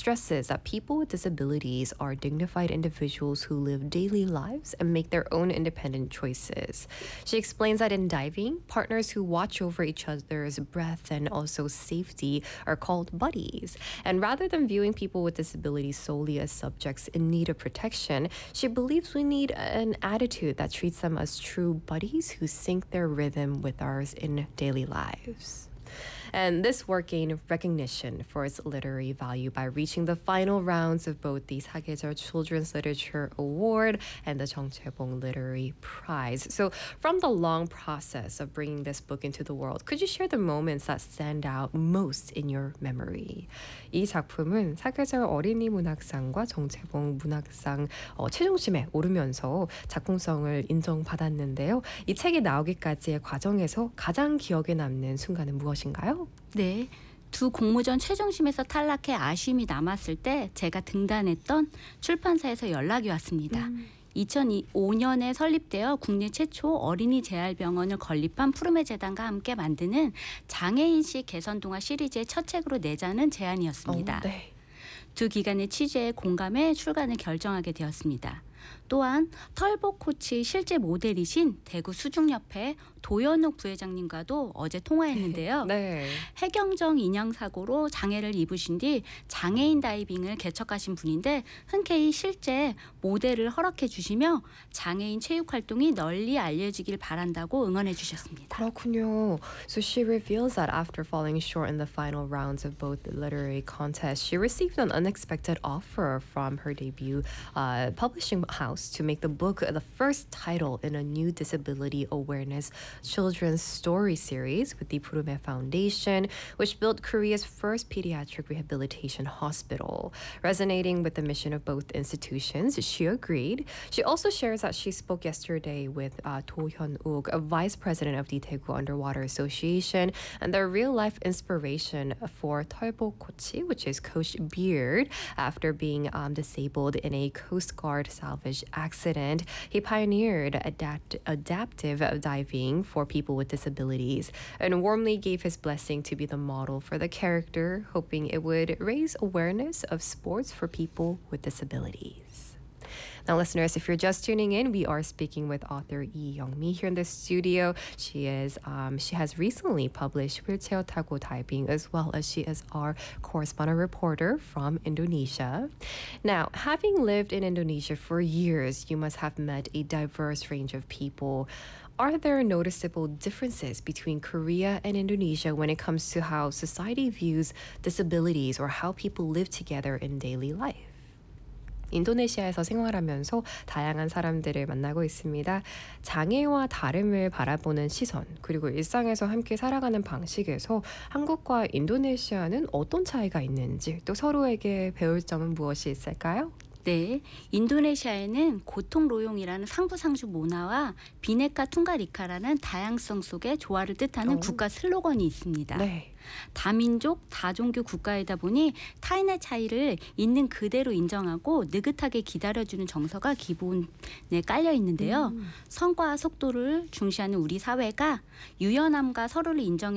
stresses that people with disabilities are dignified individuals who live daily lives and make their own independent choices. She explains that in diving, partners who watch over each other's breath and also safety are called buddies. And rather than viewing people with disabilities solely as subjects in need of protection, she believes we need an attitude that treats them as true buddies who sync their rhythm with ours in daily lives. And this work gained recognition for its literary value by reaching the final rounds of both the 사계절 Children's Literature Award and the 정채봉 Literary Prize. So from the long process of bringing this book into the world, could you share the moments that stand out most in your memory? 이 작품은 사계절 어린이 문학상과 정채봉 문학상 최종심에 오르면서 작품성을 인정받았는데요. 이 책이 나오기까지의 과정에서 가장 기억에 남는 순간은 무엇인가요? 네. 두 공모전 최종심에서 탈락해 아쉬움이 남았을 때 제가 등단했던 출판사에서 연락이 왔습니다. 2005년에 설립되어 국내 최초 어린이 재활병원을 건립한 푸르메 재단과 함께 만드는 장애인식 개선동화 시리즈의 첫 책으로 내자는 제안이었습니다. 네. 두 기관의 취재에 공감해 출간을 결정하게 되었습니다. 또한 털보 코치 실제 모델이신 대구 수중협회 도연욱 부회장님과도 어제 통화했는데요. 네. 해경정 인양사고로 장애를 입으신 뒤 장애인 다이빙을 개척하신 분인데 흔쾌히 실제 모델을 허락해 주시며 장애인 체육 활동이 널리 알려지길 바란다고 응원해 주셨습니다. 그렇군요. So she reveals that after falling short in the final rounds of both the literary contests, she received an unexpected offer from her debut publishing house to make the book the first title in a new disability awareness children's story series with the Purume Foundation, which built Korea's first pediatric rehabilitation hospital. Resonating with the mission of both institutions, she agreed. She also shares that she spoke yesterday with Do Hyun-uk, a vice president of the Daegu Underwater Association, and the real-life inspiration for Tolbo Kochi, which is Coach Beard, after being disabled in a Coast Guard salvage accident. He pioneered adaptive diving for people with disabilities and warmly gave his blessing to be the model for the character, hoping it would raise awareness of sports for people with disabilities. Now, listeners, if you're just tuning in, we are speaking with author Lee Young-mi here in the studio. She has recently published Wheelchair 타고 Diving, as well as she is our correspondent reporter from Indonesia. Now, having lived in Indonesia for years, you must have met a diverse range of people. Are there noticeable differences between Korea and Indonesia when it comes to how society views disabilities or how people live together in daily life? 인도네시아에서 생활하면서 다양한 사람들을 만나고 있습니다. 장애와 다름을 바라보는 시선, 그리고 일상에서 함께 살아가는 방식에서 한국과 인도네시아는 어떤 차이가 있는지, 또 서로에게 배울 점은 무엇이 있을까요? 네, 인도네시아에는 고통로용이라는 상부상주 문화와 비네카 퉁가리카라는 다양성 속의 조화를 뜻하는 국가 슬로건이 있습니다. 네. 다민족, 다종교 국가이다 보니 타인의 차이를 있는 그대로 인정하고 느긋하게 기다려주는 정서가 기본에 깔려 있는데요. 성과와 속도를 중시하는 우리 사회가 유연함과 서로를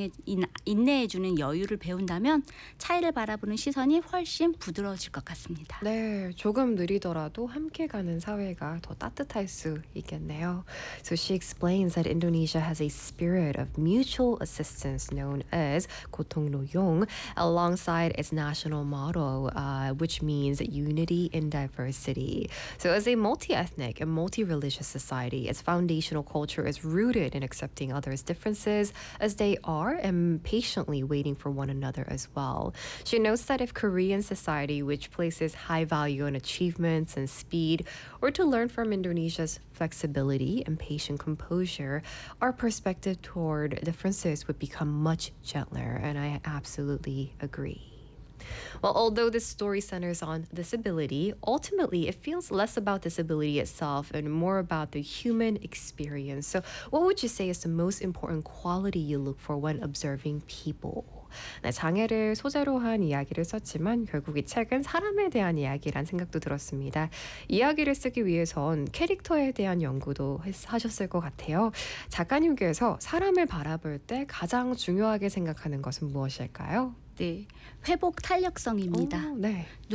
인내해주는 여유를 배운다면 차이를 바라보는 시선이 훨씬 부드러워질 것 같습니다. 네, 조금 느리더라도 함께 가는 사회가 더 따뜻할 수 있겠네요. So she explains that Indonesia has a spirit of mutual assistance known as 고통노용 alongside its national motto, which means unity in diversity. So as a multi-ethnic and multi-religious society, its foundational culture is rooted in accepting others' differences as they are and patiently waiting for one another as well. She notes that if Korean society, which places high value on achievements and speed, were to learn from Indonesia's flexibility and patient composure, our perspective toward differences would become much gentler, and I absolutely agree. Well, although this story centers on disability, ultimately it feels less about disability itself and more about the human experience. So what would you say is the most important quality you look for when observing people? 네, 장애를 소재로 한 이야기를 썼지만 결국 이 책은 사람에 대한 이야기란 생각도 들었습니다. 이야기를 쓰기 위해선 캐릭터에 대한 연구도 하셨을 것 같아요. 작가님께서 사람을 바라볼 때 가장 중요하게 생각하는 것은 무엇일까요? 네, 회복 탄력성입니다. 네.